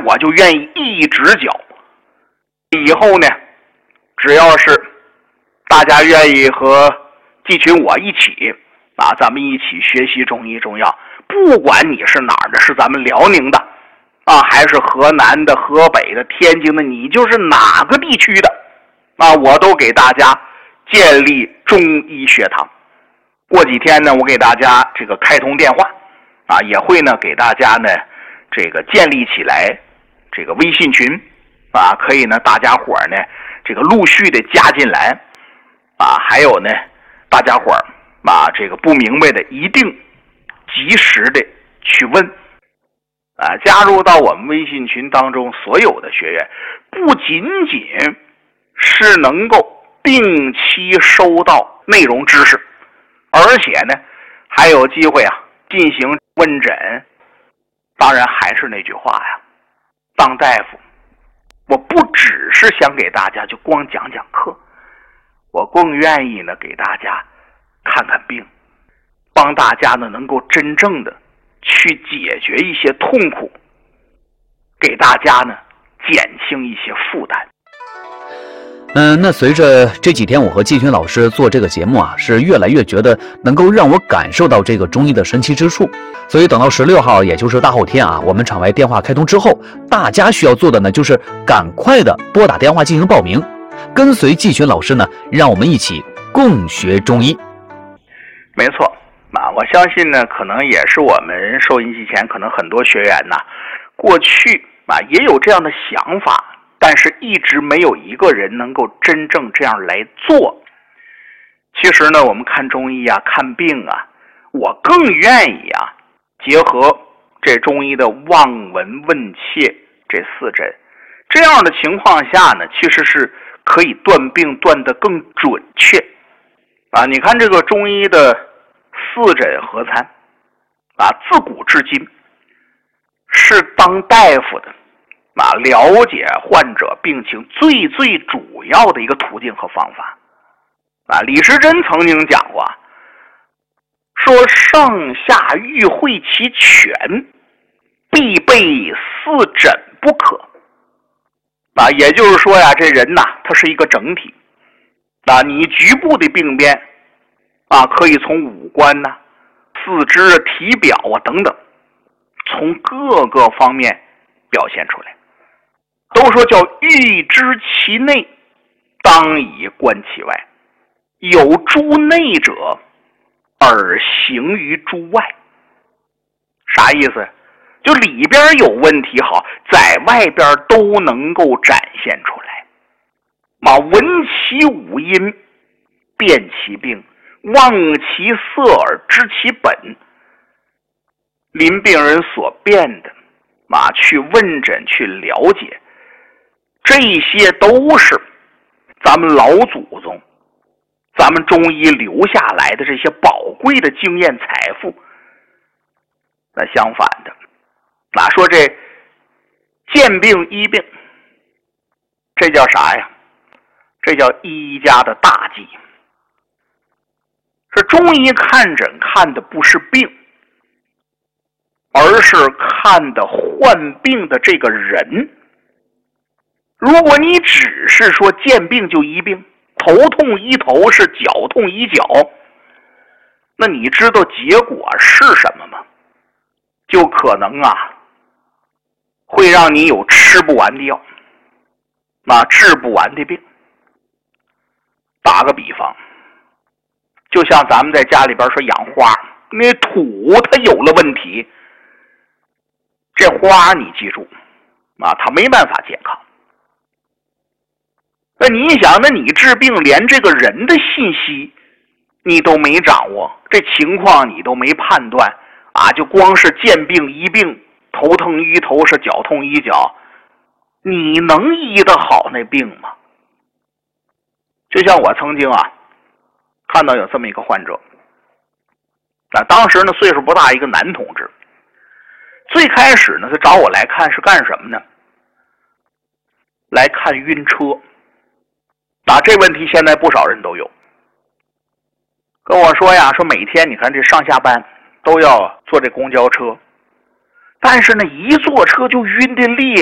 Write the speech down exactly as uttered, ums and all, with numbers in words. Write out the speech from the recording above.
我就愿意一直教。以后呢，只要是大家愿意和季群我一起啊，咱们一起学习中医中药，不管你是哪儿的，是咱们辽宁的啊，还是河南的、河北的、天津的，你就是哪个地区的啊，我都给大家建立中医学堂。过几天呢，我给大家这个开通电话啊，也会呢给大家呢这个建立起来这个微信群啊，可以呢大家伙呢这个陆续的加进来啊，还有呢大家伙啊这个不明白的一定及时的去问啊，加入到我们微信群当中，所有的学员不仅仅是能够定期收到内容知识，而且呢还有机会啊进行问诊。当然还是那句话呀，当大夫我不只是想给大家就光讲讲课，我更愿意呢给大家看看病，帮大家呢能够真正的去解决一些痛苦，给大家呢减轻一些负担。 嗯，那随着这几天我和季群老师做这个节目啊，是越来越觉得能够让我感受到这个中医的神奇之处。所以等到十六号，也就是大后天啊，我们场外电话开通之后，大家需要做的呢，就是赶快的拨打电话进行报名，跟随季群老师呢，让我们一起共学中医。 没错啊，我相信呢，可能也是我们收音机前可能很多学员呐，过去啊也有这样的想法，但是一直没有一个人能够真正这样来做。其实呢，我们看中医啊，看病啊，我更愿意啊，结合这中医的望闻问切这四诊，这样的情况下呢，其实是可以断病断得更准确啊。你看这个中医的四诊合参啊，自古至今是当大夫的啊，了解患者病情最最主要的一个途径和方法啊。李时珍曾经讲过，说上下欲会其全，必备四诊不可啊。也就是说呀，这人呐，他是一个整体啊，你局部的病变啊，可以从五官呐、四肢、体表啊等等，从各个方面表现出来。都说叫欲知其内，当以观其外。有诸内者，而行于诸外。啥意思？就里边有问题好，在外边都能够展现出来。嘛，闻其五音，辨其病，望其色而知其本。临病人所辨的，嘛，去问诊去了解，这些都是咱们老祖宗咱们中医留下来的这些宝贵的经验财富。那相反的，哪说这见病医病，这叫啥呀？这叫医家的大忌。是中医看诊看的不是病，而是看的患病的这个人。如果你只是说见病就医病，头痛医头是脚痛医脚，那你知道结果是什么吗？就可能啊，会让你有吃不完的药，啊，治不完的病。打个比方，就像咱们在家里边说养花，那土它有了问题，这花你记住啊，它没办法健康。那你想，那你治病连这个人的信息你都没掌握，这情况你都没判断啊，就光是见病医病，头疼医头是脚痛医脚，你能医得好那病吗？就像我曾经啊看到有这么一个患者，那当时呢岁数不大，一个男同志。最开始呢他找我来看是干什么呢？来看晕车。啊，这问题现在不少人都有。跟我说呀，说每天你看这上下班都要坐这公交车，但是呢一坐车就晕的厉